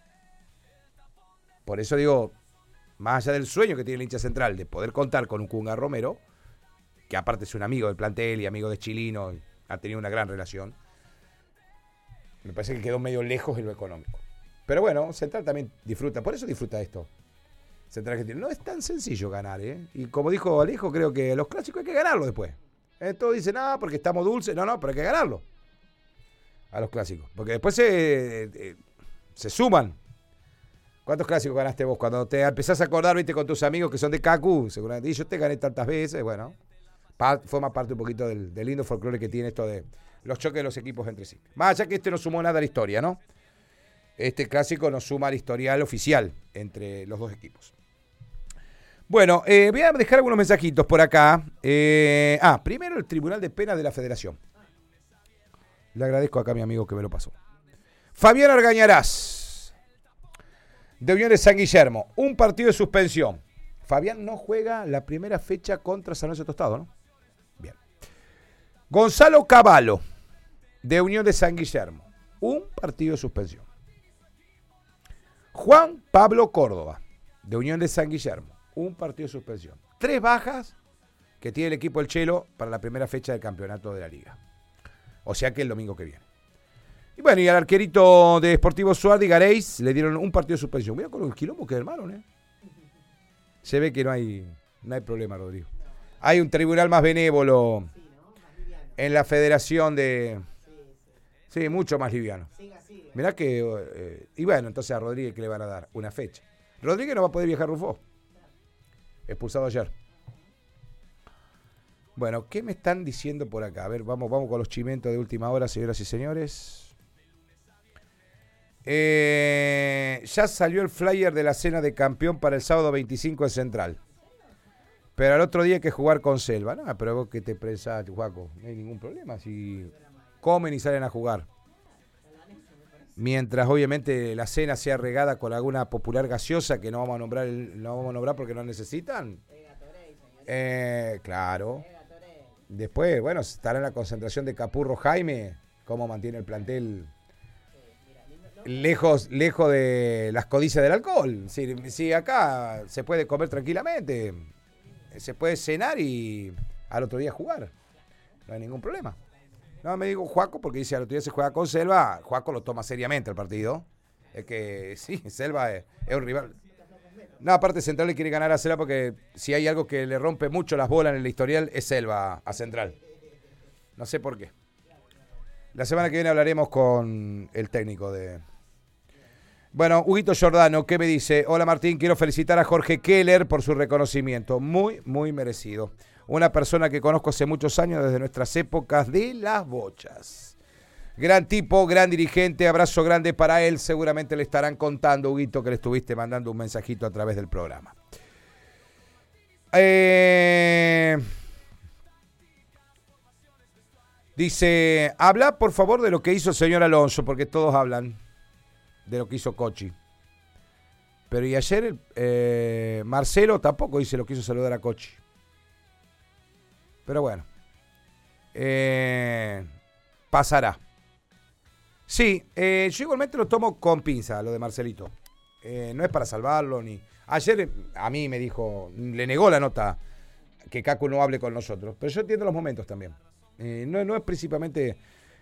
Por eso digo, más allá del sueño que tiene el hincha Central de poder contar con un Kunga Romero, que aparte es un amigo del plantel y amigo de Chilino, y ha tenido una gran relación, me parece que quedó medio lejos en lo económico. Pero bueno, Central también disfruta, por eso disfruta esto. Central Argentino. No es tan sencillo ganar, ¿eh? Y como dijo Alejo, creo que los clásicos hay que ganarlo después. Todos dicen, porque estamos dulces. No, pero hay que ganarlo. A los clásicos. Porque después se suman. ¿Cuántos clásicos ganaste vos? Cuando te empezás a acordar, viste, con tus amigos que son de CACU, seguramente, y yo te gané tantas veces, bueno, forma parte un poquito del lindo folclore que tiene esto de los choques de los equipos entre sí. Más allá que no sumó nada a la historia, ¿no? Este clásico nos suma al historial oficial entre los dos equipos. Bueno, voy a dejar algunos mensajitos por acá. Primero el Tribunal de Penas de la Federación. Le agradezco acá a mi amigo que me lo pasó. Fabián Argañarás, de Unión de San Guillermo. Un partido de suspensión. Fabián no juega la primera fecha contra San Lorenzo Tostado, ¿no? Bien. Gonzalo Cavallo, de Unión de San Guillermo. Un partido de suspensión. Juan Pablo Córdoba, de Unión de San Guillermo. Un partido de suspensión. 3 bajas que tiene el equipo del Chelo para la primera fecha del campeonato de la liga. O sea que el domingo que viene. Y bueno, y al arquerito de Sportivo Suárez, Gareis, le dieron un partido de suspensión. Mira con el quilombo que armaron, ¿eh? Se ve que no hay problema, Rodrigo. Hay un tribunal más benévolo en la federación de... Sí, mucho más liviano. Mirá que... y bueno, entonces a Rodríguez, ¿qué le van a dar? Una fecha. Rodríguez no va a poder viajar, Rufo. Expulsado ayer. Bueno, ¿qué me están diciendo por acá? A ver, vamos con los chimentos de última hora, señoras y señores. Ya salió el flyer de la cena de campeón para el sábado 25 en Central. Pero al otro día hay que jugar con Selva. No, pero vos que te pensás, Juaco, no hay ningún problema. Si comen y salen a jugar. Mientras obviamente la cena sea regada con alguna popular gaseosa que no vamos a nombrar porque no necesitan. Claro. Después, bueno, estará en la concentración de Capurro Jaime, cómo mantiene el plantel lejos de las codicias del alcohol. Si acá se puede comer tranquilamente, se puede cenar y al otro día jugar. No hay ningún problema. No, me digo Juaco porque dice al otro día se juega con Selva. Juaco lo toma seriamente el partido. Es que sí, Selva es un rival. No, aparte Central le quiere ganar a Selva porque si hay algo que le rompe mucho las bolas en el historial es Selva a Central. No sé por qué. La semana que viene hablaremos con el técnico de... Bueno, Huguito Giordano, ¿qué me dice? Hola Martín, quiero felicitar a Jorge Keller por su reconocimiento. Muy, muy merecido. Una persona que conozco hace muchos años desde nuestras épocas de las bochas. Gran tipo, gran dirigente, abrazo grande para él. Seguramente le estarán contando, Huguito, que le estuviste mandando un mensajito a través del programa. Dice, habla por favor de lo que hizo el señor Alonso, porque todos hablan de lo que hizo Cochi. Pero y ayer Marcelo tampoco dice lo que hizo saludar a Cochi. Pero bueno, pasará. Sí, yo igualmente lo tomo con pinza, lo de Marcelito. No es para salvarlo ni... Ayer a mí me dijo, le negó la nota que Cacu no hable con nosotros, pero yo entiendo los momentos también. No es principalmente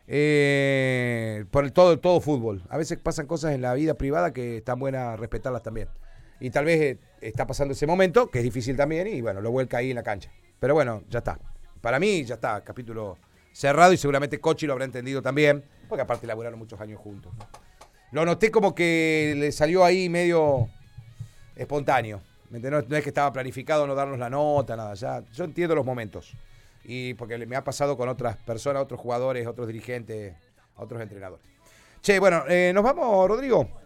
por todo fútbol. A veces pasan cosas en la vida privada que están buenas respetarlas también. Y tal vez está pasando ese momento, que es difícil también, y bueno, lo vuelca ahí en la cancha. Pero bueno, ya está. Para mí ya está, capítulo cerrado y seguramente Cochi lo habrá entendido también, porque aparte laburaron muchos años juntos, ¿no? Lo noté como que le salió ahí medio espontáneo. No es que estaba planificado no darnos la nota, nada. Ya, yo entiendo los momentos. Y porque me ha pasado con otras personas, otros jugadores, otros dirigentes, otros entrenadores. Che, bueno, nos vamos, Rodrigo.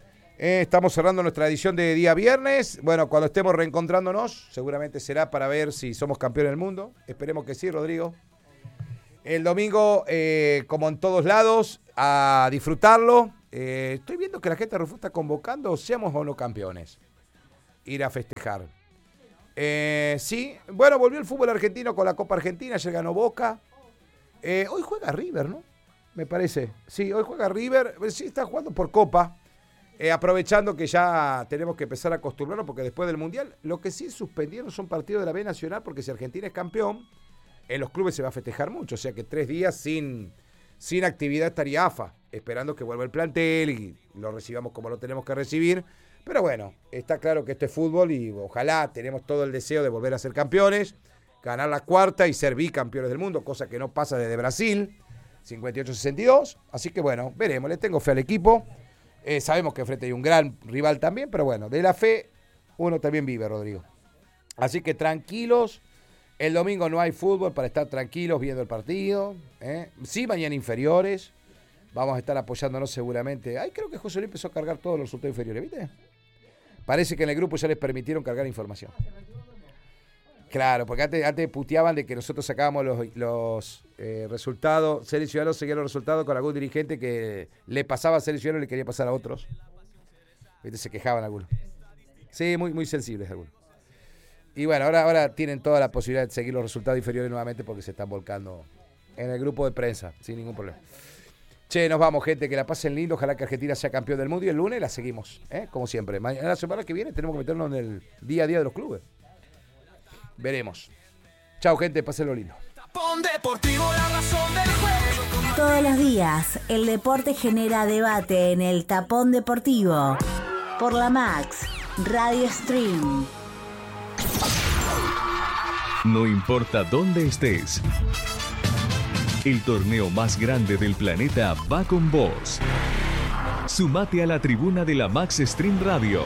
Estamos cerrando nuestra edición de día viernes. Bueno, cuando estemos reencontrándonos, seguramente será para ver si somos campeones del mundo. Esperemos que sí, Rodrigo. El domingo, como en todos lados, a disfrutarlo. Estoy viendo que la gente de Rufo está convocando, seamos o no campeones. Ir a festejar. Sí, bueno, volvió el fútbol argentino con la Copa Argentina, ayer ganó Boca. Hoy juega River, ¿no? Me parece. Sí, hoy juega River. Sí, está jugando por Copa. Aprovechando que ya tenemos que empezar a acostumbrarnos, porque después del Mundial, lo que sí suspendieron son partidos de la B Nacional, porque si Argentina es campeón, en los clubes se va a festejar mucho. O sea que 3 días sin actividad estaría AFA, esperando que vuelva el plantel y lo recibamos como lo tenemos que recibir. Pero bueno, está claro que esto es fútbol y ojalá tenemos todo el deseo de volver a ser campeones, ganar la cuarta y ser bicampeones del mundo, cosa que no pasa desde Brasil, 58-62. Así que bueno, veremos, le tengo fe al equipo. Sabemos que enfrente hay un gran rival también, pero bueno, de la fe uno también vive, Rodrigo. Así que tranquilos, el domingo no hay fútbol para estar tranquilos viendo el partido. Sí, mañana inferiores, vamos a estar apoyándonos seguramente. Ay, creo que José Luis empezó a cargar todos los resultados inferiores, ¿viste? Parece que en el grupo ya les permitieron cargar información. Claro, porque antes puteaban de que nosotros sacábamos los resultados, Series Ciudadanos seguía los resultados con algún dirigente que le pasaba a Series Ciudadanos y le quería pasar a otros. ¿Viste? Se quejaban algunos. Sí, muy, muy sensibles algunos. Y bueno, ahora tienen toda la posibilidad de seguir los resultados inferiores nuevamente porque se están volcando en el grupo de prensa, sin ningún problema. Che, nos vamos, gente, que la pasen lindo. Ojalá que Argentina sea campeón del mundo y el lunes la seguimos, como siempre. Mañana, la semana que viene tenemos que meternos en el día a día de los clubes. Veremos. Chao, gente, pásenlo lindo. Todos los días, el deporte genera debate en el Tapón Deportivo. Por la Max, Radio Stream. No importa dónde estés, el torneo más grande del planeta va con vos. Sumate a la tribuna de la Max Stream Radio.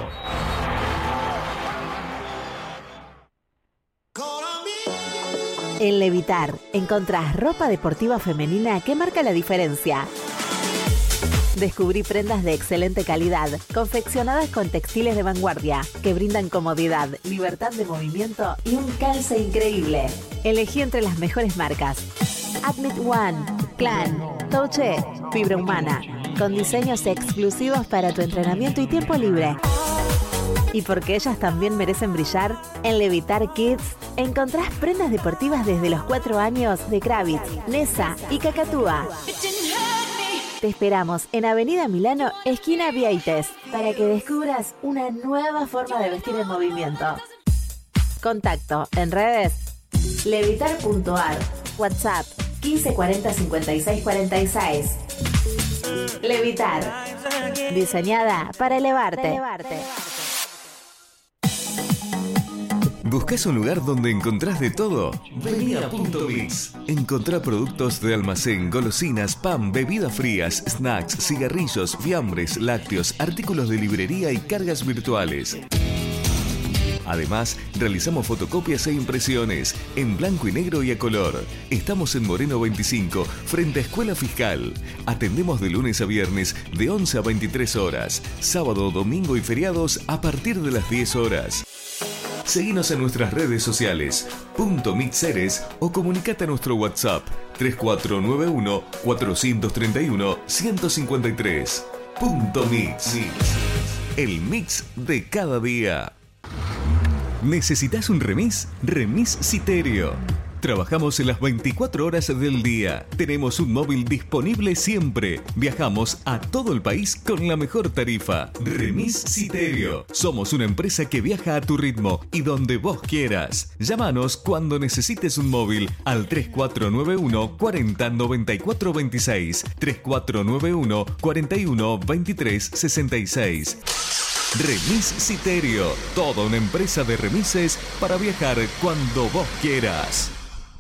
En Levitar encontrás ropa deportiva femenina que marca la diferencia. Descubrí prendas de excelente calidad, confeccionadas con textiles de vanguardia, que brindan comodidad, libertad de movimiento y un calce increíble. Elegí entre las mejores marcas: Admit One, Clan, Touche, Fibra Humana, con diseños exclusivos para tu entrenamiento y tiempo libre. Y porque ellas también merecen brillar, en Levitar Kids encontrás prendas deportivas desde los 4 años de Kravitz, Nessa y Cacatúa. Te esperamos en Avenida Milano, esquina Vieites, para que descubras una nueva forma de vestir en movimiento. Contacto en redes: levitar.ar, WhatsApp 1540 56 46. Levitar, diseñada para elevarte. ¿Buscas un lugar donde encontrás de todo? Vení a Punto Mix. Encontrá productos de almacén, golosinas, pan, bebidas frías, snacks, cigarrillos, fiambres, lácteos, artículos de librería y cargas virtuales. Además, realizamos fotocopias e impresiones en blanco y negro y a color. Estamos en Moreno 25, frente a Escuela Fiscal. Atendemos de lunes a viernes de 11 a 23 horas. Sábado, domingo y feriados a partir de las 10 horas. Seguinos en nuestras redes sociales, .mixeres, o comunicate a nuestro WhatsApp 3491-431-153. Mix. El mix de cada día. ¿Necesitas un remis? Remis Citerio. Trabajamos en las 24 horas del día. Tenemos un móvil disponible siempre. Viajamos a todo el país con la mejor tarifa. Remis Citerio. Somos una empresa que viaja a tu ritmo y donde vos quieras. Llámanos cuando necesites un móvil al 3491 40 94 26, 3491 41 23 66. Remis Citerio. Toda una empresa de remises para viajar cuando vos quieras.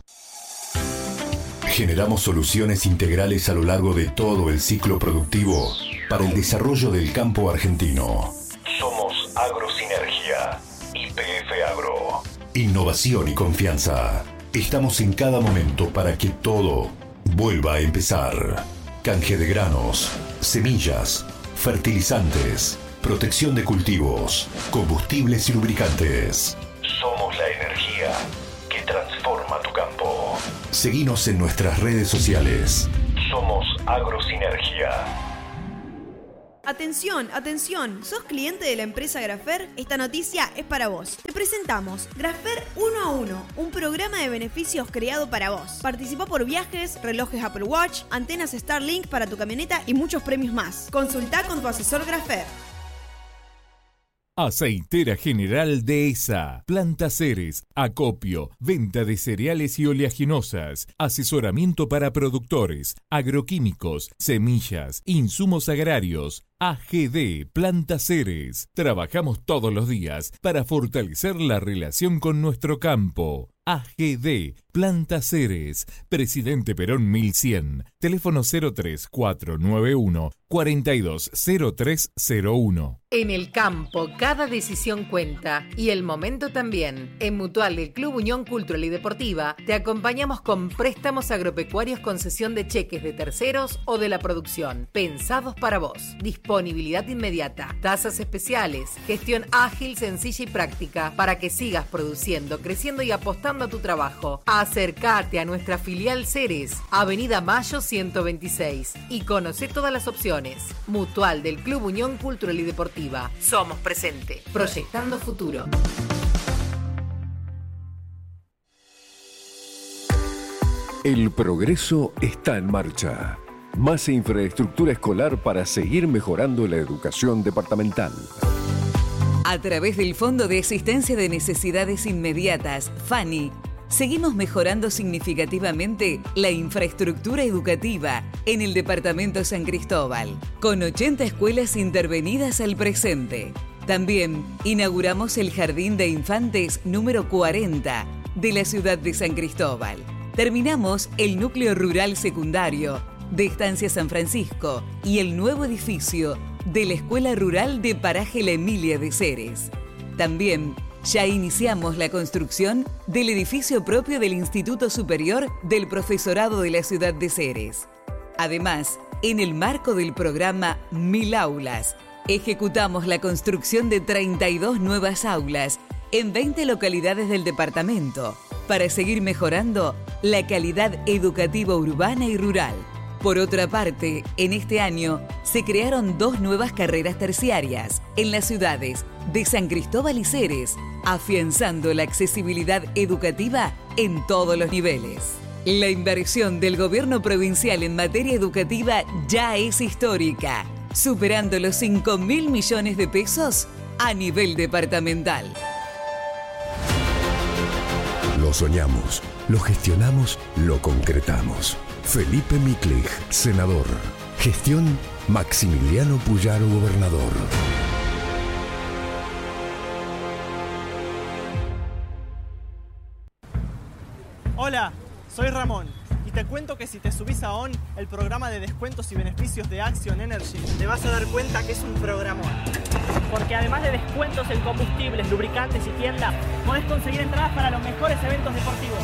Generamos soluciones integrales a lo largo de todo el ciclo productivo para el desarrollo del campo argentino. Somos Agrosinergia, YPF Agro. Innovación y confianza. Estamos en cada momento para que todo vuelva a empezar. Canje de granos, semillas, fertilizantes, protección de cultivos, combustibles y lubricantes. Somos la energía que transforma tu campo. Seguinos en nuestras redes sociales. Somos Agrosinergia. Atención, atención, ¿sos cliente de la empresa Grafer? Esta noticia es para vos. Te presentamos Grafer 1 a 1, un programa de beneficios creado para vos. Participá por viajes, relojes Apple Watch, antenas Starlink para tu camioneta y muchos premios más. Consultá con tu asesor Grafer. Aceitera General Dehesa, Planta Ceres, acopio, venta de cereales y oleaginosas, asesoramiento para productores, agroquímicos, semillas, insumos agrarios. AGD Planta Ceres. Trabajamos todos los días para fortalecer la relación con nuestro campo. AGD Planta Ceres, Presidente Perón 1100, teléfono 03491 420301. En el campo, cada decisión cuenta y el momento también. En Mutual del Club Unión Cultural y Deportiva te acompañamos con préstamos agropecuarios con cesión de cheques de terceros o de la producción, pensados para vos. Disponibilidad inmediata, tasas especiales, gestión ágil, sencilla y práctica para que sigas produciendo, creciendo y apostando a tu trabajo. Acércate a nuestra filial Ceres, Avenida Mayo 126 y conoce todas las opciones. Mutual del Club Unión Cultural y Deportiva. Somos presente, proyectando futuro. El progreso está en marcha. Más infraestructura escolar para seguir mejorando la educación departamental. A través del Fondo de Asistencia de Necesidades Inmediatas, FANI, seguimos mejorando significativamente la infraestructura educativa en el departamento San Cristóbal, con 80 escuelas intervenidas al presente. También inauguramos el Jardín de Infantes número 40 de la ciudad de San Cristóbal. Terminamos el núcleo rural secundario de Estancia San Francisco y el nuevo edificio de la Escuela Rural de Paraje La Emilia de Ceres. También ya iniciamos la construcción del edificio propio del Instituto Superior del Profesorado de la ciudad de Ceres. Además, en el marco del programa 1000 Aulas, ejecutamos la construcción de 32 nuevas aulas en 20 localidades del departamento para seguir mejorando la calidad educativa urbana y rural. Por otra parte, en este año se crearon 2 nuevas carreras terciarias en las ciudades de San Cristóbal y Ceres, afianzando la accesibilidad educativa en todos los niveles. La inversión del gobierno provincial en materia educativa ya es histórica, superando los 5.000 millones de pesos a nivel departamental. Lo soñamos, lo gestionamos, lo concretamos. Felipe Miklich, senador. Gestión Maximiliano Puyaro, gobernador. Hola, soy Ramón y te cuento que si te subís a ON, el programa de descuentos y beneficios de Action Energy, te vas a dar cuenta que es un programón. Porque además de descuentos en combustibles, lubricantes y tiendas, podés conseguir entradas para los mejores eventos deportivos.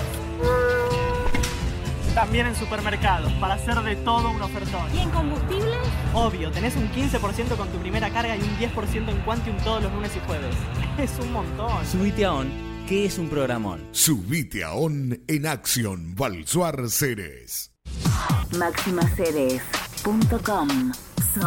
También en supermercados, para hacer de todo un ofertón. ¿Y en combustibles? Obvio, tenés un 15% con tu primera carga y un 10% en Quantium todos los lunes y jueves. Es un montón. Subite a ON, que es un programón. Subite a ON en Action Valsuar Ceres. Maximaceres.com